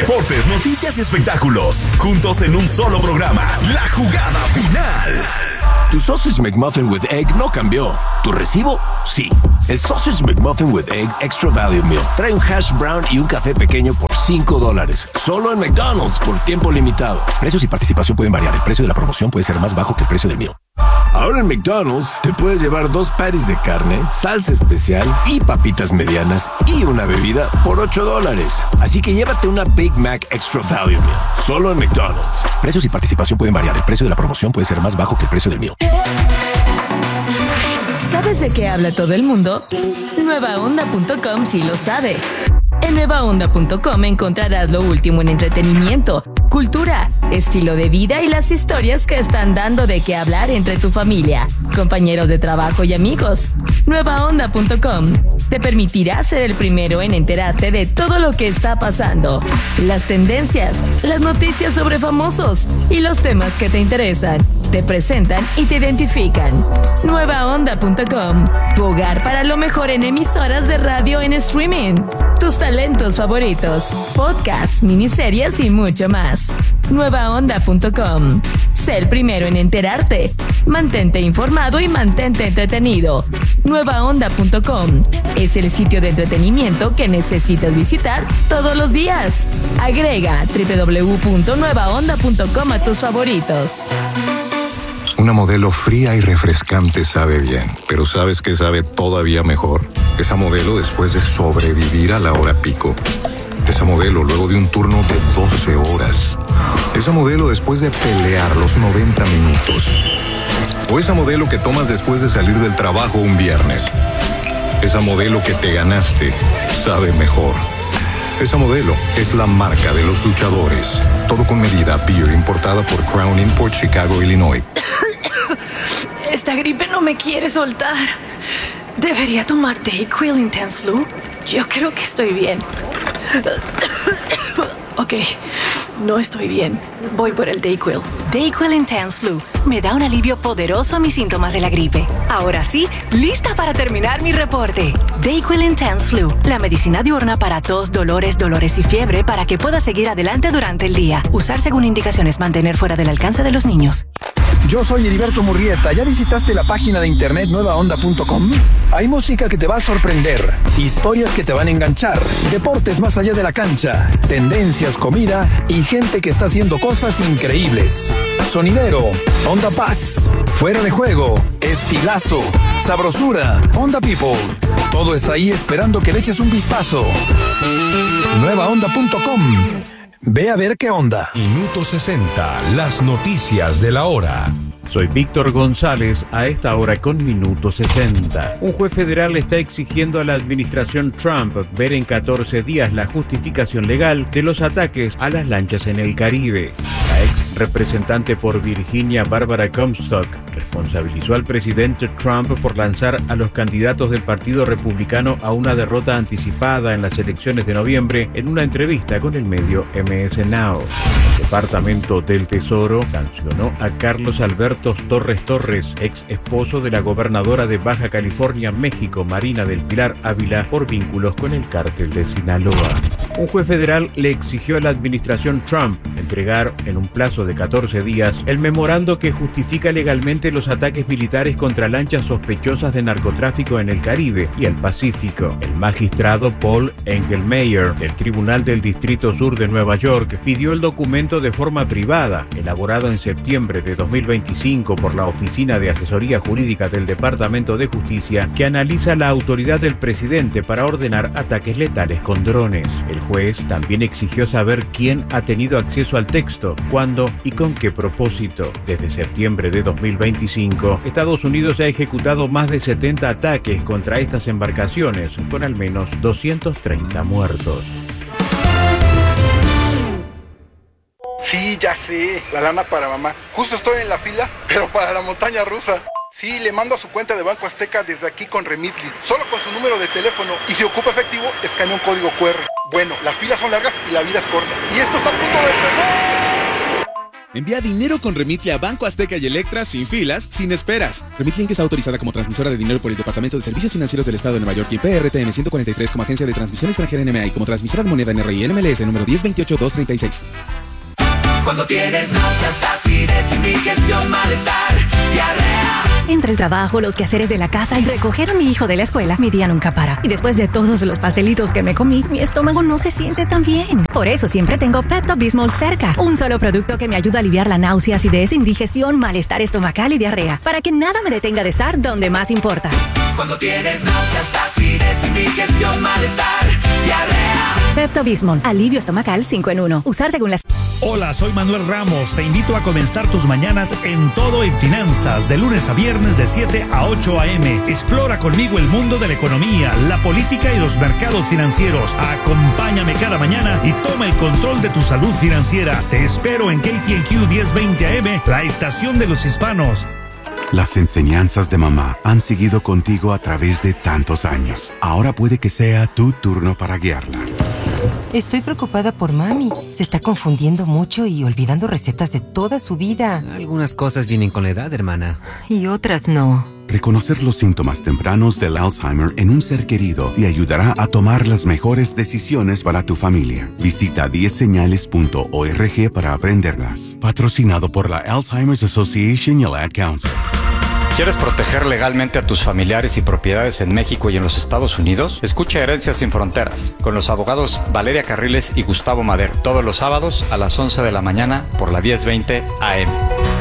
deportes, noticias y espectáculos, juntos en un solo programa. La Jugada Final. Tu Sausage McMuffin with Egg no cambió. ¿Tu recibo? Sí. El Sausage McMuffin with Egg Extra Value Meal trae un hash brown y un café pequeño por $5. Solo en McDonald's por tiempo limitado. Precios y participación pueden variar. El precio de la promoción puede ser más bajo que el precio del meal. Ahora en McDonald's te puedes llevar 2 patties de carne, salsa especial y papitas medianas y una bebida por $8. Así que llévate una Big Mac Extra Value Meal. Solo en McDonald's. Precios y participación pueden variar. El precio de la promoción puede ser más bajo que el precio del meal. ¿Sabes de qué habla todo el mundo? Nuevaonda.com sí lo sabe. En nuevaonda.com encontrarás lo último en entretenimiento, cultura, estilo de vida y las historias que están dando de qué hablar entre tu familia, compañeros de trabajo y amigos. Nuevaonda.com te permitirá ser el primero en enterarte de todo lo que está pasando, las tendencias, las noticias sobre famosos y los temas que te interesan. Te presentan y te identifican. Nuevaonda.com, tu hogar para lo mejor en emisoras de radio en streaming, tus talentos favoritos, podcasts, miniseries y mucho más. Nuevaonda.com. Sé el primero en enterarte. Mantente informado y mantente entretenido. Nuevaonda.com es el sitio de entretenimiento que necesitas visitar todos los días. Agrega www.nuevaonda.com a tus favoritos. Una Modelo fría y refrescante sabe bien, pero ¿sabes qué sabe todavía mejor? Esa Modelo después de sobrevivir a la hora pico. Esa Modelo luego de un turno de 12 horas. Esa Modelo después de pelear los 90 minutos. O esa Modelo que tomas después de salir del trabajo un viernes. Esa Modelo que te ganaste sabe mejor. Esa Modelo es la marca de los luchadores. Todo con medida. Beer importada por Crown Import, Chicago, Illinois. Esta gripe no me quiere soltar. ¿Debería tomar Dayquil Intense Flu? Yo creo que estoy bien. Ok, no estoy bien. Voy por el Dayquil. Dayquil Intense Flu me da un alivio poderoso a mis síntomas de la gripe. Ahora sí, lista para terminar mi reporte. Dayquil Intense Flu, la medicina diurna para tos, dolores y fiebre para que puedas seguir adelante durante el día. Usar según indicaciones, mantener fuera del alcance de los niños. Yo soy Heriberto Murrieta. ¿Ya visitaste la página de internet nuevaonda.com? Hay música que te va a sorprender, historias que te van a enganchar, deportes más allá de la cancha, tendencias, comida y gente que está haciendo cosas increíbles. Sonidero, Onda Paz, fuera de juego, estilazo, sabrosura, Onda People. Todo está ahí esperando que le eches un vistazo. Nuevaonda.com. Ve a ver qué onda. Minuto 60, las noticias de la hora. Soy Víctor González, a esta hora con Minuto 60. Un juez federal está exigiendo a la administración Trump ver en 14 días la justificación legal de los ataques a las lanchas en el Caribe. La ex representante por Virginia, Barbara Comstock, responsabilizó al presidente Trump por lanzar a los candidatos del Partido Republicano a una derrota anticipada en las elecciones de noviembre en una entrevista con el medio MS Now. El Departamento del Tesoro sancionó a Carlos Alberto Torres Torres, ex esposo de la gobernadora de Baja California, México, Marina del Pilar Ávila, por vínculos con el cártel de Sinaloa. Un juez federal le exigió a la administración Trump entregar en un plazo de 14 días el memorando que justifica legalmente los ataques militares contra lanchas sospechosas de narcotráfico en el Caribe y el Pacífico. El magistrado Paul Engelmeyer del Tribunal del Distrito Sur de Nueva York pidió el documento de forma privada, elaborado en septiembre de 2025 por la Oficina de Asesoría Jurídica del Departamento de Justicia, que analiza la autoridad del presidente para ordenar ataques letales con drones. El juez también exigió saber quién ha tenido acceso al texto, cuándo y con qué propósito. Desde septiembre de 2025, Estados Unidos ha ejecutado más de 70 ataques contra estas embarcaciones, con al menos 230 muertos. Sí, ya sé, la lana para mamá. Justo estoy en la fila, pero para la montaña rusa. Sí, le mando a su cuenta de Banco Azteca desde aquí con Remitly, solo con su número de teléfono, y si ocupa efectivo, escanea un código QR. Bueno, las filas son largas y la vida es corta. Y esto está a punto de empezar. Envía dinero con Remitly a Banco Azteca y Electra sin filas, sin esperas. Remitly Inc. está autorizada como transmisora de dinero por el Departamento de Servicios Financieros del Estado de Nueva York y PRTN 143 como agencia de transmisión extranjera NMA y como transmisora de moneda NRI NMLS número 1028236. Cuando tienes náuseas, acidez, indigestión, malestar, diarrea. Entre el trabajo, los quehaceres de la casa y recoger a mi hijo de la escuela, mi día nunca para. Y después de todos los pastelitos que me comí, mi estómago no se siente tan bien. Por eso siempre tengo Pepto-Bismol cerca. Un solo producto que me ayuda a aliviar la náusea, acidez, indigestión, malestar estomacal y diarrea. Para que nada me detenga de estar donde más importa. Cuando tienes náuseas, acidez, indigestión, malestar, diarrea. Pepto-Bismol, alivio estomacal 5 en 1. Usar según las... Hola, soy Manuel Ramos. Te invito a comenzar tus mañanas en Todo en Finanzas, de lunes a viernes de 7 a 8 a.m. Explora conmigo el mundo de la economía, la política y los mercados financieros. Acompáñame cada mañana y toma el control de tu salud financiera. Te espero en KTNQ 1020 AM, la estación de los hispanos. Las enseñanzas de mamá han seguido contigo a través de tantos años. Ahora puede que sea tu turno para guiarla. Estoy preocupada por mami. Se está confundiendo mucho y olvidando recetas de toda su vida. Algunas cosas vienen con la edad, hermana. Y otras no. Reconocer los síntomas tempranos del Alzheimer en un ser querido te ayudará a tomar las mejores decisiones para tu familia. Visita 10señales.org para aprenderlas. Patrocinado por la Alzheimer's Association y el Ad Council. ¿Quieres proteger legalmente a tus familiares y propiedades en México y en los Estados Unidos? Escucha Herencias sin Fronteras con los abogados Valeria Carriles y Gustavo Madero todos los sábados a las 11 de la mañana por la 1020 AM.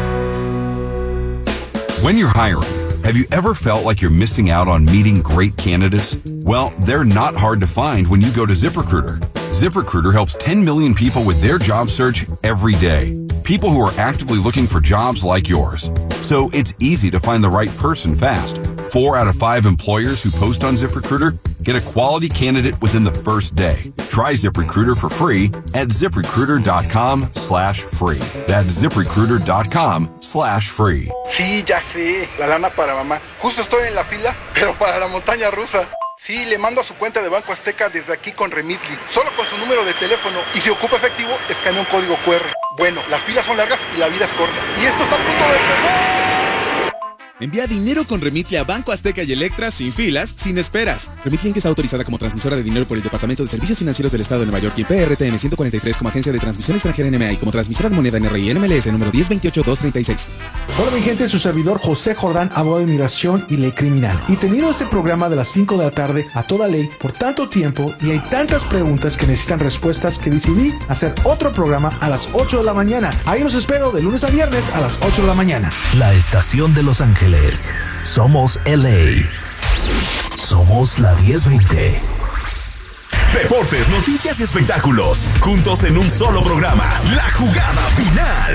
When you're hiring, have you ever felt like you're missing out on meeting great candidates? Well, they're not hard to find when you go to ZipRecruiter. ZipRecruiter helps 10 million people with their job search every day. People who are actively looking for jobs like yours. So it's easy to find the right person fast. 4 out of 5 employers who post on ZipRecruiter get a quality candidate within the first day. Try ZipRecruiter for free at ZipRecruiter.com/free. That's ZipRecruiter.com/free. Sí, ya sé, la lana para mamá. Justo estoy en la fila, pero para la montaña rusa. Sí, le mando a su cuenta de Banco Azteca desde aquí con Remitly. Solo con su número de teléfono. Y si ocupa efectivo, escanea un código QR. Bueno, las filas son largas y la vida es corta. Y esto está a punto de empezar. Envía dinero con Remitly a Banco Azteca y Electra sin filas, sin esperas. Remitly Inc. está autorizada como transmisora de dinero por el Departamento de Servicios Financieros del Estado de Nueva York y PRTN 143 como agencia de transmisión extranjera NMA y como transmisora de moneda NRI NMLS número 1028236. Hola mi gente, su servidor José Jordán, abogado de inmigración y ley criminal. Y tenido este programa de las 5 de la tarde a toda ley por tanto tiempo y hay tantas preguntas que necesitan respuestas que decidí hacer otro programa a las 8 de la mañana. Ahí los espero de lunes a viernes a las 8 de la mañana. La estación de Los Ángeles. Somos LA. Somos la 1020. Deportes, noticias y espectáculos, juntos en un solo programa. La Jugada Final.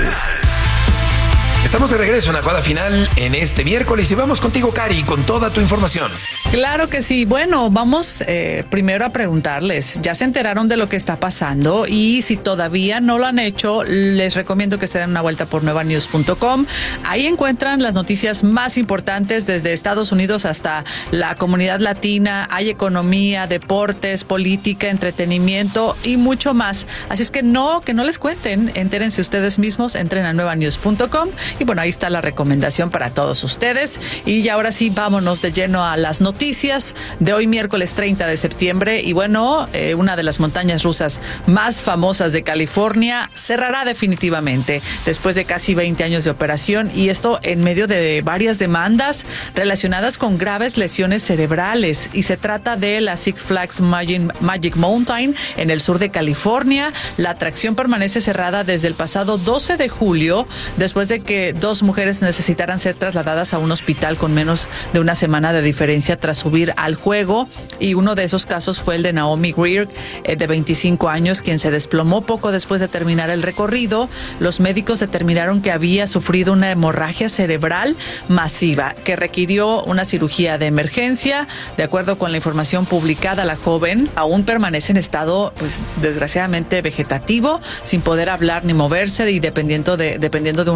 Estamos de regreso en la jugada final en este miércoles y vamos contigo, Cari, con toda tu información. Claro que sí. Bueno, vamos primero a preguntarles, ¿ya se enteraron de lo que está pasando? Y si todavía no lo han hecho, les recomiendo que se den una vuelta por nuevanews.com. Ahí encuentran las noticias más importantes desde Estados Unidos hasta la comunidad latina. Hay economía, deportes, política, entretenimiento y mucho más. Así es que no les cuenten, entérense ustedes mismos, entren a nuevanews.com. Y bueno, ahí está la recomendación para todos ustedes. Y ahora sí, vámonos de lleno a las noticias de hoy, miércoles 30 de septiembre. Y bueno, una de las montañas rusas más famosas de California cerrará definitivamente después de casi 20 años de operación. Y esto en medio de varias demandas relacionadas con graves lesiones cerebrales. Y se trata de la Six Flags Magic Mountain en el sur de California. La atracción permanece cerrada desde el pasado 12 de julio, después de que 2 mujeres necesitaran ser trasladadas a un hospital con menos de una semana de diferencia tras subir al juego. Y uno de esos casos fue el de Naomi Greer, de 25 años, quien se desplomó poco después de terminar el recorrido. Los médicos determinaron que había sufrido una hemorragia cerebral masiva que requirió una cirugía de emergencia. De acuerdo con la información publicada, la joven aún permanece en estado, pues, desgraciadamente vegetativo, sin poder hablar ni moverse y dependiendo de un respirador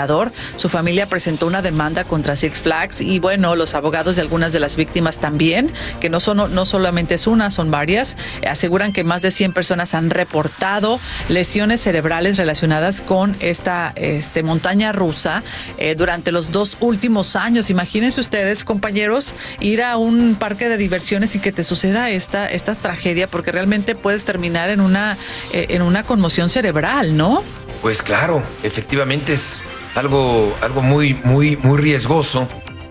administrador. Su familia presentó una demanda contra Six Flags y bueno, los abogados de algunas de las víctimas también, que no solamente es una, son varias, aseguran que más de 100 personas han reportado lesiones cerebrales relacionadas con esta montaña rusa durante los 2 últimos años. Imagínense ustedes, compañeros, ir a un parque de diversiones y que te suceda esta tragedia, porque realmente puedes terminar en una conmoción cerebral, ¿no? Pues claro, efectivamente es algo muy, muy, muy riesgoso.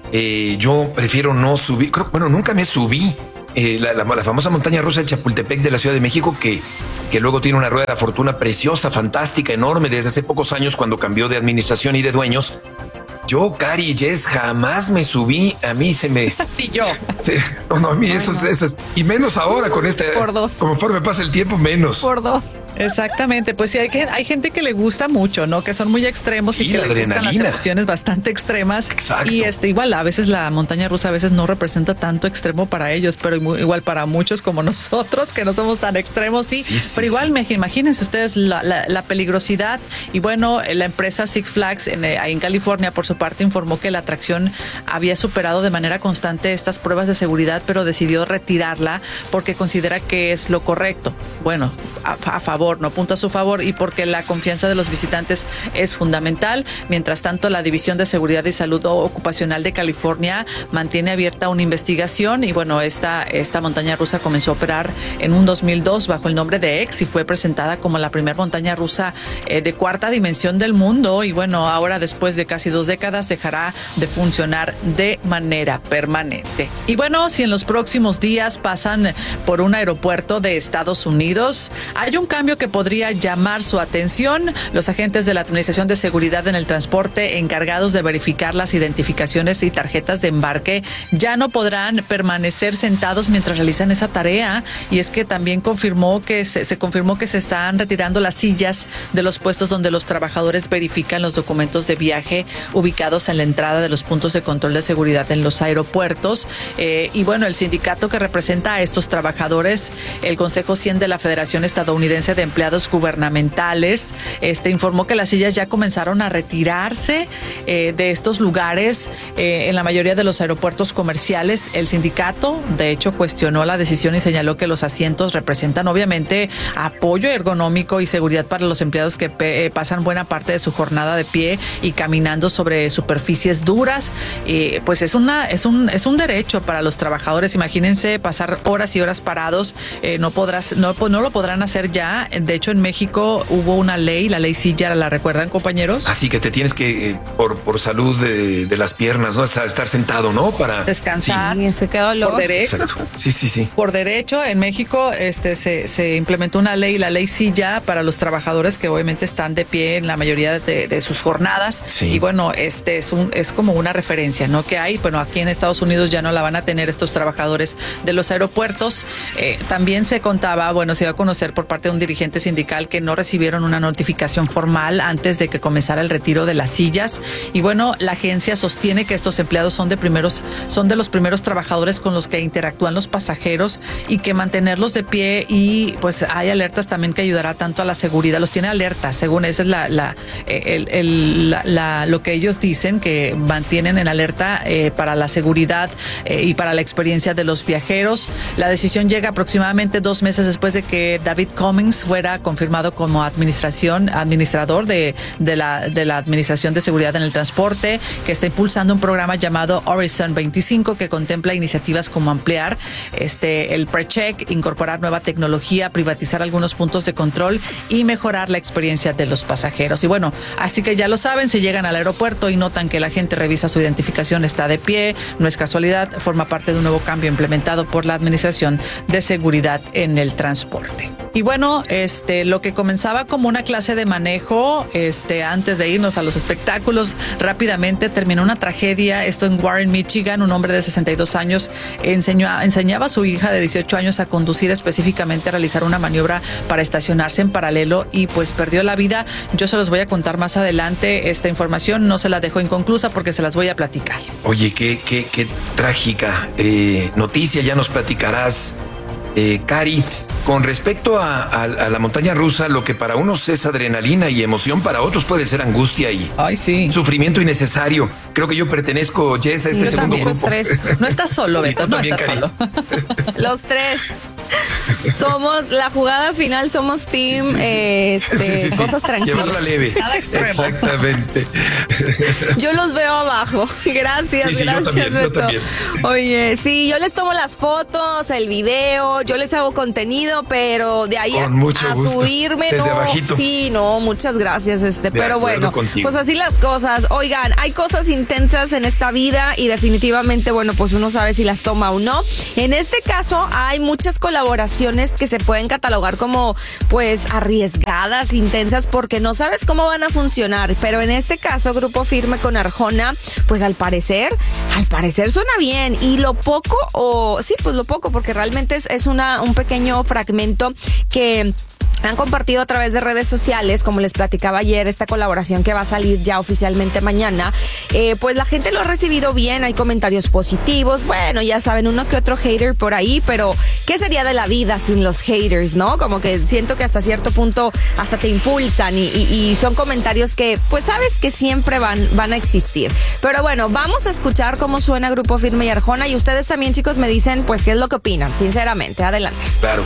Yo prefiero no subir, nunca me subí. La famosa montaña rusa de Chapultepec de la Ciudad de México, que luego tiene una rueda de fortuna preciosa, fantástica, enorme, desde hace pocos años cuando cambió de administración y de dueños. Yo, Cari y Jess, jamás me subí. A mí se me... Y yo. No, a mí eso es... Y menos ahora con este... Por 2. Conforme pasa el tiempo, menos. Por 2. Exactamente, pues sí, hay gente que le gusta mucho, ¿no? Que son muy extremos y que le gustan las emociones bastante extremas. Exacto. Y igual a veces la montaña rusa a veces no representa tanto extremo para ellos, pero igual para muchos como nosotros que no somos tan extremos, sí. Pero igual imagínense ustedes la peligrosidad. Y bueno, la empresa Six Flags ahí en California por su parte informó que la atracción había superado de manera constante estas pruebas de seguridad, pero decidió retirarla porque considera que es lo correcto. Bueno, a favor, no punto a su favor, y porque la confianza de los visitantes es fundamental. Mientras tanto, la División de Seguridad y Salud Ocupacional de California mantiene abierta una investigación y bueno, esta montaña rusa comenzó a operar en un 2002 bajo el nombre de X y fue presentada como la primera montaña rusa de 4ª dimensión del mundo y bueno, ahora después de casi 2 décadas dejará de funcionar de manera permanente. Y bueno, si en los próximos días pasan por un aeropuerto de Estados Unidos, hay un cambio que podría llamar su atención. Los agentes de la Administración de Seguridad en el Transporte encargados de verificar las identificaciones y tarjetas de embarque ya no podrán permanecer sentados mientras realizan esa tarea. Y es que también se confirmó que se están retirando las sillas de los puestos donde los trabajadores verifican los documentos de viaje ubicados en la entrada de los puntos de control de seguridad en los aeropuertos. Y bueno, el sindicato que representa a estos trabajadores, el Consejo 100 de la Federación Estadounidense de Empleados Gubernamentales, informó que las sillas ya comenzaron a retirarse de estos lugares en la mayoría de los aeropuertos comerciales. El sindicato, de hecho, cuestionó la decisión y señaló que los asientos representan obviamente apoyo ergonómico y seguridad para los empleados que pasan buena parte de su jornada de pie y caminando sobre superficies duras. Pues es un derecho para los trabajadores. Imagínense pasar horas y horas parados. No lo podrán hacer ya. De hecho, en México hubo una ley, la ley Silla, ¿la recuerdan, compañeros? Así que te tienes que, por salud de las piernas, ¿no? Estar sentado, ¿no? Para descansar. Sí. Se quedó por derecho. Exacto. Sí. Por derecho, en México se implementó una ley, la ley Silla, para los trabajadores que obviamente están de pie en la mayoría de sus jornadas. Sí. Y bueno, es como una referencia, ¿no? Que hay, bueno, aquí en Estados Unidos ya no la van a tener estos trabajadores de los aeropuertos. También se contaba, se iba a conocer por parte de un dirigente sindical que no recibieron una notificación formal antes de que comenzara el retiro de las sillas. Y bueno, la agencia sostiene que estos empleados son de los primeros trabajadores con los que interactúan los pasajeros y que mantenerlos de pie y pues hay alertas también que ayudará tanto a la seguridad. Los tiene alertas, según eso es lo que ellos dicen, que mantienen en alerta para la seguridad y para la experiencia de los viajeros. La decisión llega aproximadamente 2 meses después de que David Cummings fuera confirmado como administrador de la Administración de Seguridad en el Transporte, que está impulsando un programa llamado Horizon 25 que contempla iniciativas como ampliar el PreCheck, incorporar nueva tecnología, privatizar algunos puntos de control y mejorar la experiencia de los pasajeros. Y bueno, así que ya lo saben, si llegan al aeropuerto y notan que la gente revisa su identificación, está de pie, no es casualidad, forma parte de un nuevo cambio implementado por la Administración de Seguridad en el Transporte. Y bueno, lo que comenzaba como una clase de manejo, antes de irnos a los espectáculos, rápidamente terminó una tragedia. Esto en Warren, Michigan. Un hombre de 62 años enseñaba a su hija de 18 años a conducir, específicamente a realizar una maniobra para estacionarse en paralelo y pues perdió la vida. Yo se los voy a contar más adelante. Esta información no se la dejo inconclusa porque se las voy a platicar. Oye, qué trágica noticia, ya nos platicarás, Cari. con respecto a la montaña rusa, lo que para unos es adrenalina y emoción, para otros puede ser angustia y sufrimiento innecesario. Creo que yo pertenezco, Jess, a este segundo grupo. No estás solo, Beto, no estás solo. Los tres. Somos la jugada final, somos team cosas tranquilas. Llevarla leve. Exactamente. Yo los veo abajo. Gracias, gracias, yo también. Oye, sí, yo les tomo las fotos, el video, yo les hago contenido, pero de ahí a subirme, desde no. Abajito. Sí, no, muchas gracias, pero bueno, contigo. pues así las cosas. Oigan, hay cosas intensas en esta vida y definitivamente, bueno, pues uno sabe si las toma o no. En este caso hay muchas colaboraciones que se pueden catalogar como pues arriesgadas, intensas, porque no sabes cómo van a funcionar, pero en este caso Grupo Firme con Arjona, pues al parecer suena bien, y lo poco, porque realmente es un pequeño fragmento que han compartido a través de redes sociales, como les platicaba ayer, esta colaboración que va a salir ya oficialmente mañana, pues la gente lo ha recibido bien, hay comentarios positivos, bueno, ya saben, uno que otro hater por ahí, pero ¿qué sería de la vida sin los haters, no? Como que siento que hasta cierto punto hasta te impulsan y son comentarios que pues sabes que siempre van a existir. Pero bueno, vamos a escuchar cómo suena Grupo Firme y Arjona, y ustedes también, chicos, me dicen pues qué es lo que opinan, sinceramente, adelante. Claro.